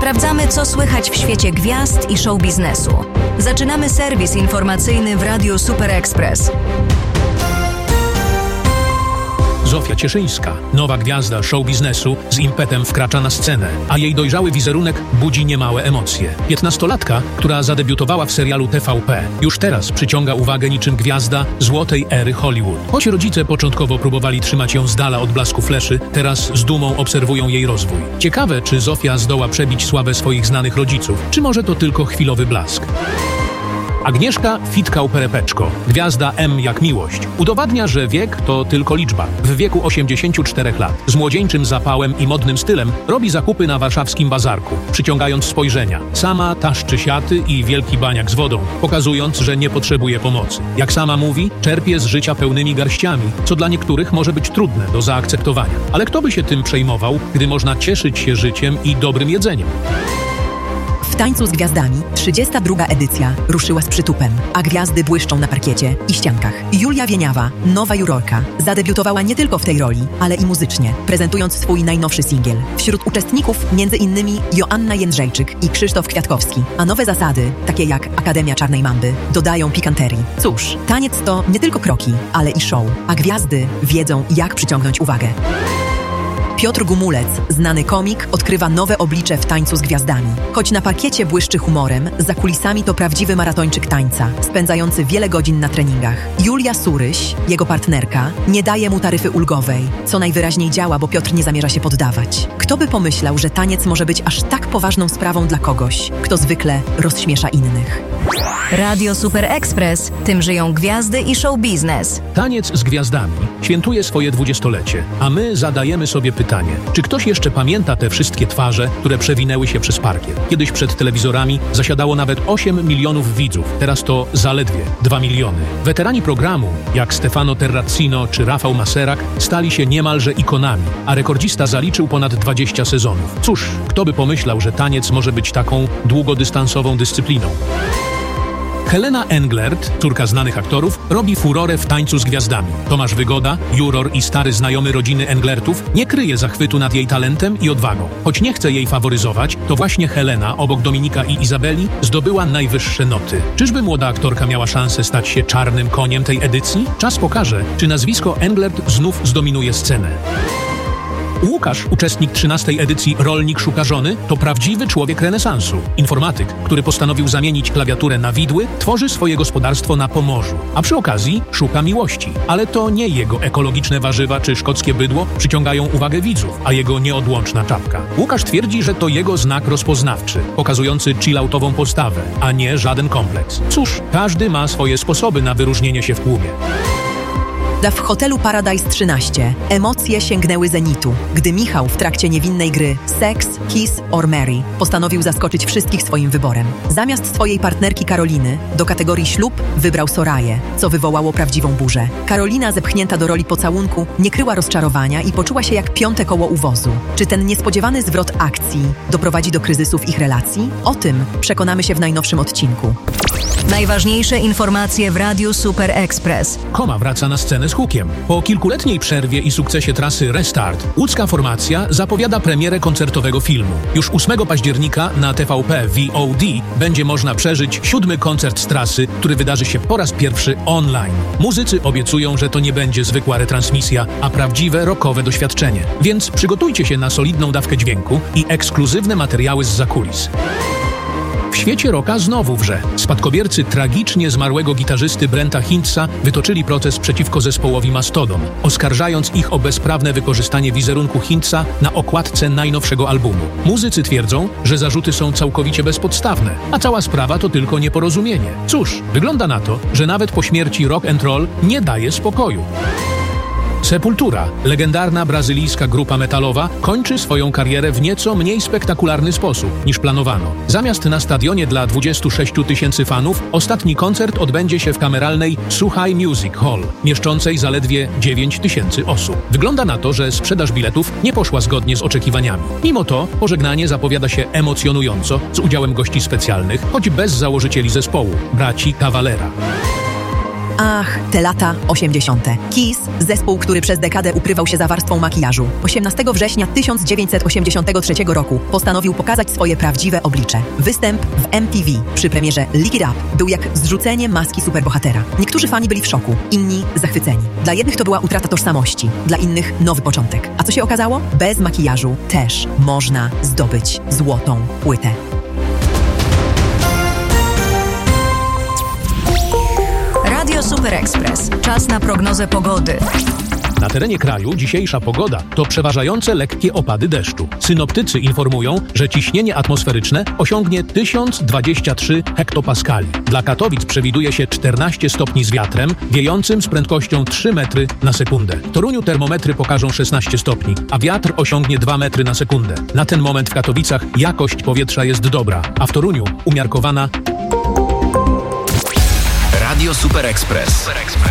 Sprawdzamy, co słychać w świecie gwiazd i show biznesu. Zaczynamy serwis informacyjny w Radiu Super Express. Zofia Cieszyńska, nowa gwiazda show biznesu, z impetem wkracza na scenę, a jej dojrzały wizerunek budzi niemałe emocje. 15-latka, która zadebiutowała w serialu TVP, już teraz przyciąga uwagę niczym gwiazda złotej ery Hollywood. Choć rodzice początkowo próbowali trzymać ją z dala od blasku fleszy, teraz z dumą obserwują jej rozwój. Ciekawe, czy Zofia zdoła przebić sławę swoich znanych rodziców, czy może to tylko chwilowy blask. Agnieszka Fitkał-Perepeczko, gwiazda M jak miłość, udowadnia, że wiek to tylko liczba. W wieku 84 lat, z młodzieńczym zapałem i modnym stylem robi zakupy na warszawskim bazarku, przyciągając spojrzenia. Sama taszczy siaty i wielki baniak z wodą, pokazując, że nie potrzebuje pomocy. Jak sama mówi, czerpie z życia pełnymi garściami, co dla niektórych może być trudne do zaakceptowania. Ale kto by się tym przejmował, gdy można cieszyć się życiem i dobrym jedzeniem? W Tańcu z Gwiazdami 32. edycja ruszyła z przytupem, a gwiazdy błyszczą na parkiecie i ściankach. Julia Wieniawa, nowa jurorka, zadebiutowała nie tylko w tej roli, ale i muzycznie, prezentując swój najnowszy singiel. Wśród uczestników m.in. Joanna Jędrzejczyk i Krzysztof Kwiatkowski, a nowe zasady, takie jak Akademia Czarnej Mamby, dodają pikanterii. Cóż, taniec to nie tylko kroki, ale i show, a gwiazdy wiedzą, jak przyciągnąć uwagę. Piotr Gumulec, znany komik, odkrywa nowe oblicze w Tańcu z Gwiazdami. Choć na parkiecie błyszczy humorem, za kulisami to prawdziwy maratończyk tańca, spędzający wiele godzin na treningach. Julia Suryś, jego partnerka, nie daje mu taryfy ulgowej, co najwyraźniej działa, bo Piotr nie zamierza się poddawać. Kto by pomyślał, że taniec może być aż tak poważną sprawą dla kogoś, kto zwykle rozśmiesza innych. Radio Super Express, tym żyją gwiazdy i show biznes. Taniec z Gwiazdami świętuje swoje 20-lecie, a my zadajemy sobie pytanie, czy ktoś jeszcze pamięta te wszystkie twarze, które przewinęły się przez parkiet? Kiedyś przed telewizorami zasiadało nawet 8 milionów widzów, teraz to zaledwie 2 miliony. Weterani programu, jak Stefano Terracino czy Rafał Maserak, stali się niemalże ikonami, a rekordzista zaliczył ponad 20 sezonów. Cóż, kto by pomyślał, że taniec może być taką długodystansową dyscypliną? Helena Englert, córka znanych aktorów, robi furorę w Tańcu z Gwiazdami. Tomasz Wygoda, juror i stary znajomy rodziny Englertów, nie kryje zachwytu nad jej talentem i odwagą. Choć nie chce jej faworyzować, to właśnie Helena, obok Dominika i Izabeli, zdobyła najwyższe noty. Czyżby młoda aktorka miała szansę stać się czarnym koniem tej edycji? Czas pokaże, czy nazwisko Englert znów zdominuje scenę. Łukasz, uczestnik 13. edycji Rolnik szuka żony, to prawdziwy człowiek renesansu. Informatyk, który postanowił zamienić klawiaturę na widły, tworzy swoje gospodarstwo na Pomorzu, a przy okazji szuka miłości. Ale to nie jego ekologiczne warzywa czy szkockie bydło przyciągają uwagę widzów, a jego nieodłączna czapka. Łukasz twierdzi, że to jego znak rozpoznawczy, pokazujący chilloutową postawę, a nie żaden kompleks. Cóż, każdy ma swoje sposoby na wyróżnienie się w tłumie. W hotelu Paradise 13 emocje sięgnęły zenitu, gdy Michał w trakcie niewinnej gry Sex, Kiss or Marry postanowił zaskoczyć wszystkich swoim wyborem. Zamiast swojej partnerki Karoliny do kategorii ślub wybrał Soraję, co wywołało prawdziwą burzę. Karolina, zepchnięta do roli pocałunku, nie kryła rozczarowania i poczuła się jak piąte koło u wozu. Czy ten niespodziewany zwrot akcji doprowadzi do kryzysu w ich relacji? O tym przekonamy się w najnowszym odcinku. Najważniejsze informacje w Radiu Super Express. Koma wraca na scenę z hukiem. Po kilkuletniej przerwie i sukcesie trasy Restart, łódzka formacja zapowiada premierę koncertowego filmu. Już 8 października na TVP VOD będzie można przeżyć 7. koncert z trasy, który wydarzy się po raz pierwszy online. Muzycy obiecują, że to nie będzie zwykła retransmisja, a prawdziwe rockowe doświadczenie. Więc przygotujcie się na solidną dawkę dźwięku i ekskluzywne materiały zza kulis. W świecie rocka znowu wrze. Spadkobiercy tragicznie zmarłego gitarzysty Brenta Hintza wytoczyli proces przeciwko zespołowi Mastodon, oskarżając ich o bezprawne wykorzystanie wizerunku Hintza na okładce najnowszego albumu. Muzycy twierdzą, że zarzuty są całkowicie bezpodstawne, a cała sprawa to tylko nieporozumienie. Cóż, wygląda na to, że nawet po śmierci rock and roll nie daje spokoju. Sepultura, legendarna brazylijska grupa metalowa, kończy swoją karierę w nieco mniej spektakularny sposób niż planowano. Zamiast na stadionie dla 26 000 fanów, ostatni koncert odbędzie się w kameralnej Słuchaj Music Hall, mieszczącej zaledwie 9 000 osób. Wygląda na to, że sprzedaż biletów nie poszła zgodnie z oczekiwaniami. Mimo to pożegnanie zapowiada się emocjonująco, z udziałem gości specjalnych, choć bez założycieli zespołu, braci Cavalera. Ach, te lata 80. Kiss, zespół, który przez dekadę ukrywał się za warstwą makijażu. 18 września 1983 roku postanowił pokazać swoje prawdziwe oblicze. Występ w MTV przy premierze Lick It Up był jak zrzucenie maski superbohatera. Niektórzy fani byli w szoku, inni zachwyceni. Dla jednych to była utrata tożsamości, dla innych nowy początek. A co się okazało? Bez makijażu też można zdobyć złotą płytę. Radio Super Express. Czas na prognozę pogody. Na terenie kraju dzisiejsza pogoda to przeważające lekkie opady deszczu. Synoptycy informują, że ciśnienie atmosferyczne osiągnie 1023 hektopaskali. Dla Katowic przewiduje się 14 stopni z wiatrem, wiejącym z prędkością 3 metry na sekundę. W Toruniu termometry pokażą 16 stopni, a wiatr osiągnie 2 metry na sekundę. Na ten moment w Katowicach jakość powietrza jest dobra, a w Toruniu umiarkowana. Radio Super Express.